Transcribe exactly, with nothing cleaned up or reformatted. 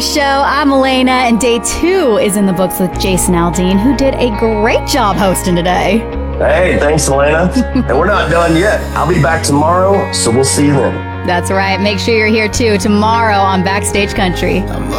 Show. I'm Elena, and day two is in the books with Jason Aldean, who did a great job hosting today. Hey, thanks, Elena. And we're not done yet. I'll be back tomorrow, so we'll see you then. That's right. Make sure you're here too tomorrow on Backstage Country.